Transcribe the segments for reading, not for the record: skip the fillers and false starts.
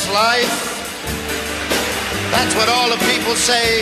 life. That's what all the people say.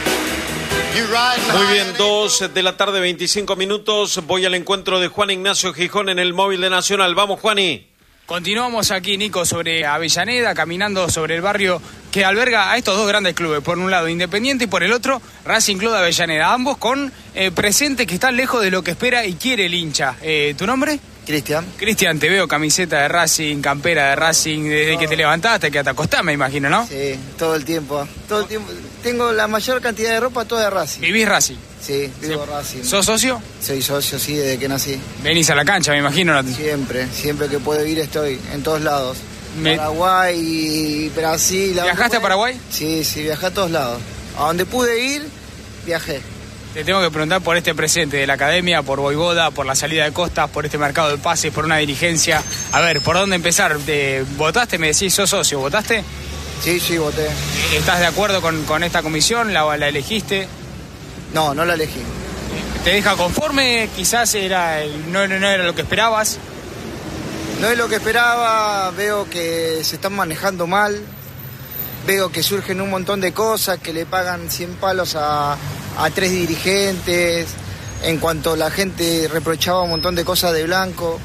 Muy bien, 2 de la tarde, 25 minutos. Voy al encuentro de Juan Ignacio Gijón en el móvil de Nacional. Vamos, Juani. Continuamos aquí, Nico, sobre Avellaneda, caminando sobre el barrio que alberga a estos dos grandes clubes. Por un lado Independiente y por el otro Racing Club de Avellaneda. Ambos con presentes que están lejos de lo que espera y quiere el hincha. ¿Tu nombre? Cristian. Cristian, te veo camiseta de Racing, campera de Racing, desde que te levantaste, que te acostás, me imagino, ¿no? Sí, todo el tiempo. Todo el tiempo. Tengo la mayor cantidad de ropa, toda de Racing. ¿Vivís Racing? Sí, vivo Racing. ¿Sos socio? Soy socio, sí, desde que nací. Venís a la cancha, me imagino. Siempre que puedo ir estoy, en todos lados. Paraguay, Brasil. ¿Viajaste a Paraguay? Sí, viajé a todos lados. A donde pude ir, viajé. Te tengo que preguntar por este presente de la academia, por Voivoda, por la salida de Costas, por este mercado de pases, por una dirigencia. A ver, ¿por dónde empezar? ¿Votaste? Me decís, sos socio, ¿votaste? Sí, voté. ¿Estás de acuerdo con esta comisión? ¿La elegiste? No la elegí. ¿Te deja conforme? Quizás no era lo que esperabas. No es lo que esperaba, veo que se están manejando mal, veo que surgen un montón de cosas, que le pagan 100 palos a 3 dirigentes, en cuanto la gente reprochaba un montón de cosas de Blanco.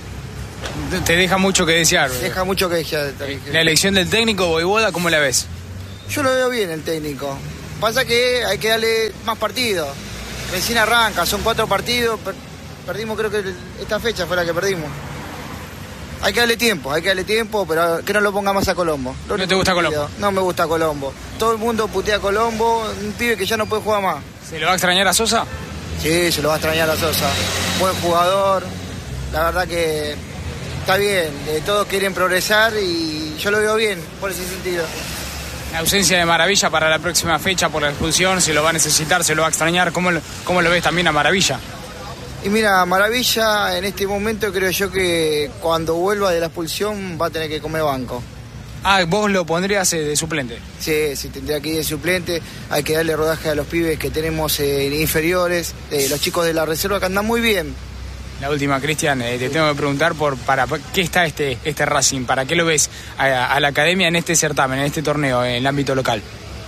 Te deja mucho que desear. Deja mucho que desear. La elección del técnico, Voivoda, ¿cómo la ves? Yo lo veo bien el técnico. Pasa que hay que darle más partidos. Recién arranca, son 4 partidos, perdimos, creo que esta fecha fue la que perdimos. Hay que darle tiempo, pero que no lo ponga más a Colombo. ¿No te gusta Colombo? No me gusta Colombo. Todo el mundo putea a Colombo, un pibe que ya no puede jugar más. ¿Se lo va a extrañar a Sosa? Sí, se lo va a extrañar a Sosa. Buen jugador, la verdad que está bien. Todos quieren progresar y yo lo veo bien por ese sentido. La ausencia de Maravilla para la próxima fecha por la expulsión, se lo va a necesitar, se lo va a extrañar. ¿Cómo lo ves también a Maravilla? Y mira, Maravilla en este momento creo yo que cuando vuelva de la expulsión va a tener que comer banco. Ah, vos lo pondrías de suplente. Sí, tendría que ir de suplente. Hay que darle rodaje a los pibes que tenemos inferiores, los chicos de la reserva que andan muy bien. La última, Cristian, te tengo que preguntar para qué está este Racing, para qué lo ves a la academia en este certamen, en este torneo, en el ámbito local.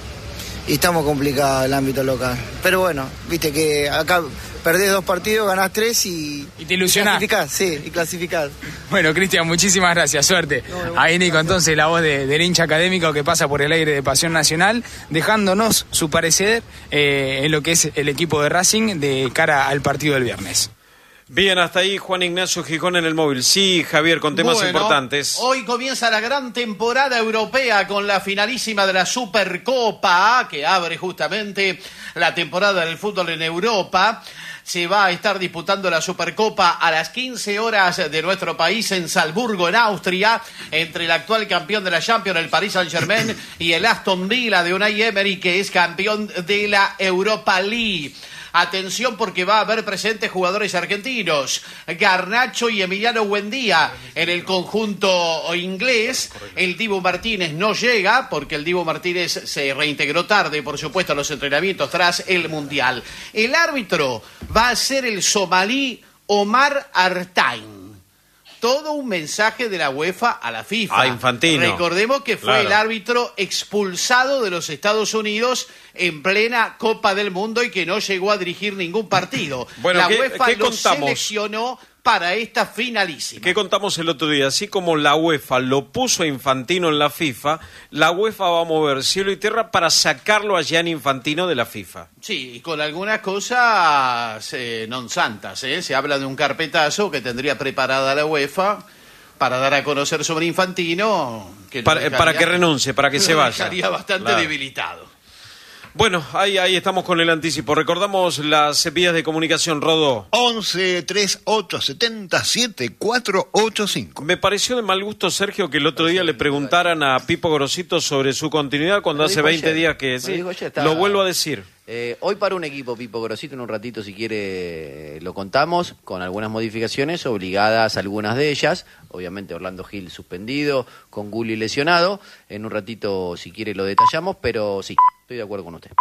Y estamos complicados el ámbito local. Pero bueno, viste que acá perdés 2 partidos, ganás 3 y te ilusionás. Y clasificás. Bueno, Cristian, muchísimas gracias, suerte. Ahí Nico, entonces la voz del hincha académico que pasa por el aire de Pasión Nacional, dejándonos su parecer en lo que es el equipo de Racing de cara al partido del viernes. Bien, hasta ahí Juan Ignacio Gijón en el móvil. Sí, Javier, con temas importantes. Hoy comienza la gran temporada europea con la finalísima de la Supercopa, que abre justamente la temporada del fútbol en Europa. Se va a estar disputando la Supercopa a las 15 horas de nuestro país en Salzburgo, en Austria, entre el actual campeón de la Champions, el Paris Saint-Germain, y el Aston Villa de Unai Emery, que es campeón de la Europa League. Atención porque va a haber presentes jugadores argentinos, Garnacho y Emiliano Buendía en el conjunto inglés. El Dibu Martínez no llega porque el Dibu Martínez se reintegró tarde, por supuesto, a los entrenamientos tras el Mundial. El árbitro va a ser el somalí Omar Artain. Todo un mensaje de la UEFA a la FIFA. A Infantino. Recordemos que fue el árbitro expulsado de los Estados Unidos en plena Copa del Mundo y que no llegó a dirigir ningún partido. Bueno, la UEFA lo seleccionó para esta finalísima. ¿Qué contamos el otro día? Así como la UEFA lo puso a Infantino en la FIFA, la UEFA va a mover cielo y tierra para sacarlo a Gianni Infantino de la FIFA. Sí, con algunas cosas non santas. Se habla de un carpetazo que tendría preparada la UEFA para dar a conocer sobre Infantino. Que para que renuncie, para que se vaya. Estaría bastante debilitado. Bueno, ahí estamos con el anticipo. Recordamos las vías de comunicación, Rodó. 11 38 70 7485. Me pareció de mal gusto, Sergio, que el otro día le preguntaran a Pipo Grosito sobre su continuidad cuando hace 20 días que sí. Lo vuelvo a decir. Hoy para un equipo Pipo Grosito, en un ratito si quiere lo contamos, con algunas modificaciones obligadas, algunas de ellas, obviamente Orlando Gil suspendido, con Gulli lesionado, en un ratito si quiere lo detallamos, pero sí, estoy de acuerdo con usted.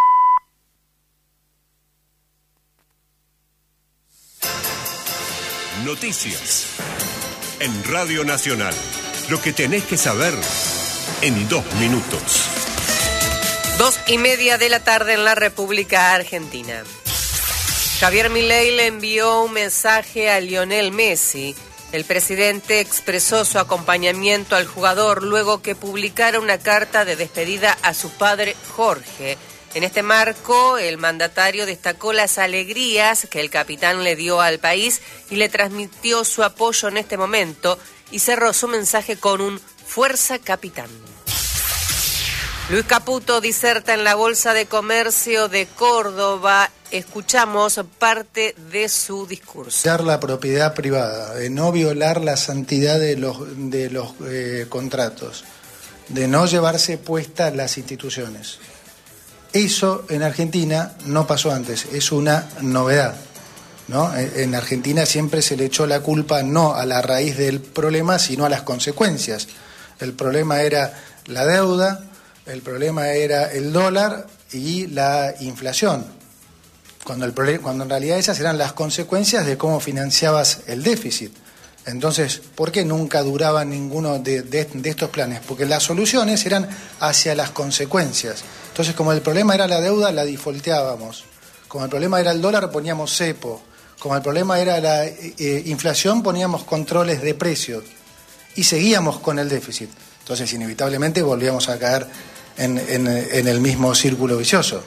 Noticias en Radio Nacional, lo que tenés que saber en 2 minutos. 2:30 de la tarde en la República Argentina. Javier Milei le envió un mensaje a Lionel Messi. El presidente expresó su acompañamiento al jugador luego que publicara una carta de despedida a su padre Jorge. En este marco, el mandatario destacó las alegrías que el capitán le dio al país y le transmitió su apoyo en este momento y cerró su mensaje con un «Fuerza, capitán». Luis Caputo diserta en la Bolsa de Comercio de Córdoba. Escuchamos parte de su discurso. La propiedad privada, de no violar la santidad de los contratos, de no llevarse puestas las instituciones. Eso en Argentina no pasó antes, es una novedad, ¿no? En Argentina siempre se le echó la culpa no a la raíz del problema, sino a las consecuencias. El problema era la deuda, el problema era el dólar y la inflación, cuando en realidad esas eran las consecuencias de cómo financiabas el déficit. Entonces, ¿por qué nunca duraba ninguno de estos planes? Porque las soluciones eran hacia las consecuencias. Entonces, como el problema era la deuda, la defaulteábamos. Como el problema era el dólar, poníamos cepo. Como el problema era la inflación, poníamos controles de precios. Y seguíamos con el déficit. Entonces, inevitablemente, volvíamos a caer en el mismo círculo vicioso.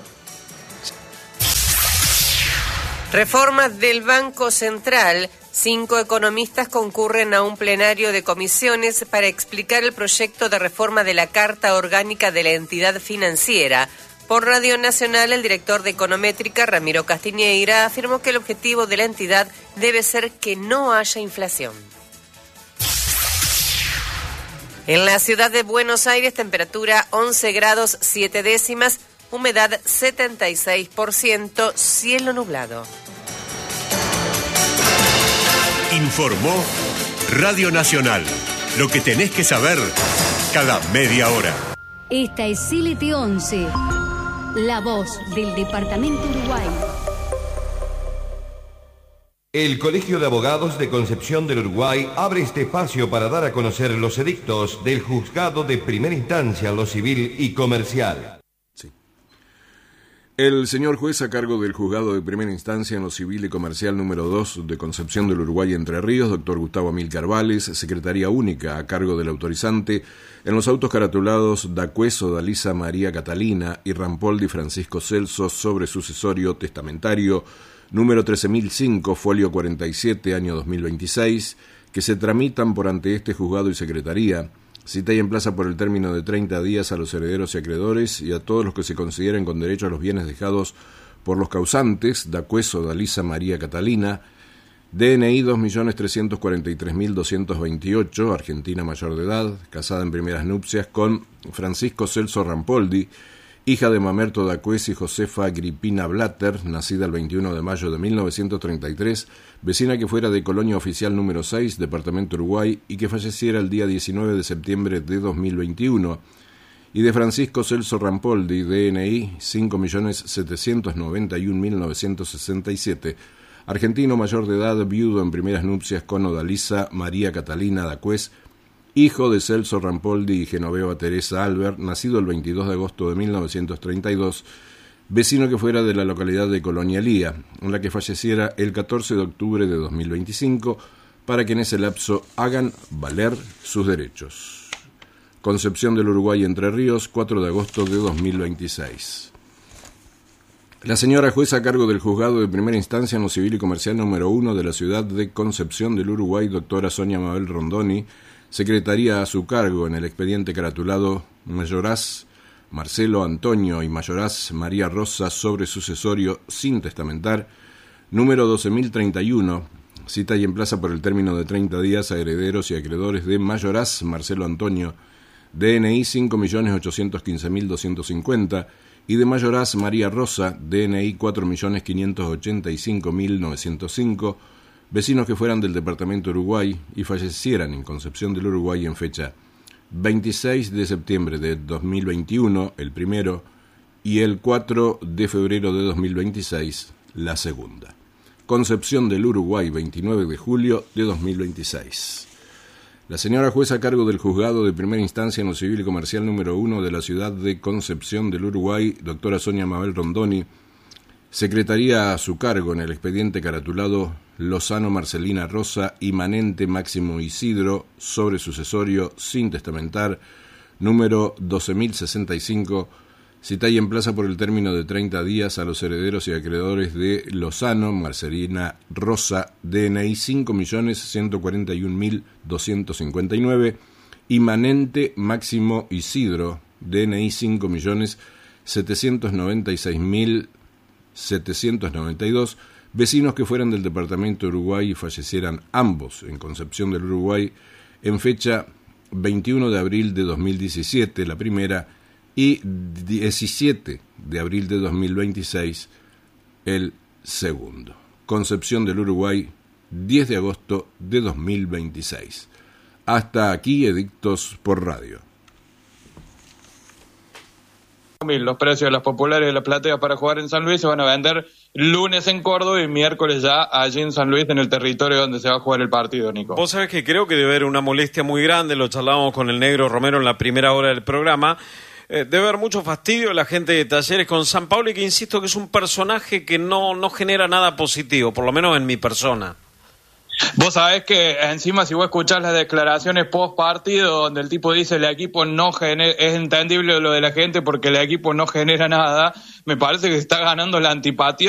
Reformas del Banco Central. 5 economistas concurren a un plenario de comisiones para explicar el proyecto de reforma de la Carta Orgánica de la entidad financiera. Por Radio Nacional, el director de Econométrica, Ramiro Castiñeira, afirmó que el objetivo de la entidad debe ser que no haya inflación. En la ciudad de Buenos Aires, temperatura 11 grados 7 décimas, humedad 76%, cielo nublado. Informó Radio Nacional. Lo que tenés que saber cada media hora. Esta es CLT11, la voz del Departamento Uruguay. El Colegio de Abogados de Concepción del Uruguay abre este espacio para dar a conocer los edictos del Juzgado de Primera Instancia en lo Civil y Comercial. El señor juez a cargo del Juzgado de Primera Instancia en lo Civil y Comercial número 2 de Concepción del Uruguay Entre Ríos, doctor Gustavo Amílcar Vales, secretaría única a cargo del autorizante en los autos caratulados Dacueso, Dalisa María Catalina y Rampoldi Francisco Celso sobre sucesorio testamentario número 13.005, folio 47, año 2026, que se tramitan por ante este juzgado y secretaría. Cita y emplaza por el término de 30 días a los herederos y acreedores y a todos los que se consideren con derecho a los bienes dejados por los causantes, Dacueso, Dalisa María Catalina, DNI 2.343.228, argentina mayor de edad, casada en primeras nupcias con Francisco Celso Rampoldi, hija de Mamerto Dacués y Josefa Agripina Blatter, nacida el 21 de mayo de 1933, vecina que fuera de Colonia Oficial número 6, Departamento Uruguay, y que falleciera el día 19 de septiembre de 2021, y de Francisco Celso Rampoldi, DNI 5.791.967, argentino mayor de edad, viudo en primeras nupcias con Odalisa María Catalina Dacués, hijo de Celso Rampoldi y Genoveva Teresa Albert, nacido el 22 de agosto de 1932, vecino que fuera de la localidad de Colonialía, en la que falleciera el 14 de octubre de 2025, para que en ese lapso hagan valer sus derechos. Concepción del Uruguay Entre Ríos, 4 de agosto de 2026. La señora jueza a cargo del Juzgado de Primera Instancia en lo Civil y Comercial número 1 de la ciudad de Concepción del Uruguay, doctora Sonia Mabel Rondoni, secretaría a su cargo en el expediente caratulado Mayoraz Marcelo Antonio y Mayoraz María Rosa sobre sucesorio sin testamentar, número 12.031, cita y emplaza por el término de 30 días a herederos y acreedores de Mayoraz Marcelo Antonio, DNI 5.815.250, y de Mayoraz María Rosa, DNI 4.585.905, vecinos que fueran del Departamento Uruguay y fallecieran en Concepción del Uruguay en fecha 26 de septiembre de 2021, el primero, y el 4 de febrero de 2026, la segunda. Concepción del Uruguay, 29 de julio de 2026. La señora jueza a cargo del juzgado de primera instancia en lo civil y comercial número 1 de la ciudad de Concepción del Uruguay, doctora Sonia Mabel Rondoni, secretaría a su cargo en el expediente caratulado Lozano Marcelina Rosa, imanente Máximo Isidro, sobre sucesorio sin testamentar, número 12.065, cita y emplaza por el término de 30 días a los herederos y acreedores de Lozano Marcelina Rosa, DNI 5.141.259, imanente Máximo Isidro, DNI 5.796.792, vecinos que fueran del departamento de Uruguay y fallecieran ambos en Concepción del Uruguay en fecha 21 de abril de 2017, la primera, y 17 de abril de 2026, el segundo. Concepción del Uruguay, 10 de agosto de 2026. Hasta aquí, edictos por radio. Los precios de las populares de la platea para jugar en San Luis se van a vender lunes en Córdoba y miércoles ya allí en San Luis, en el territorio donde se va a jugar el partido, Nico. Vos sabés que creo que debe haber una molestia muy grande, lo charlábamos con el Negro Romero en la primera hora del programa. Debe haber mucho fastidio la gente de Talleres con San Pablo, y que insisto que es un personaje que no genera nada positivo, por lo menos en mi persona. Vos sabés que encima, si vos escuchás las declaraciones post partido donde el tipo dice el equipo no genera, es entendible lo de la gente porque el equipo no genera nada, me parece que está ganando la antipatía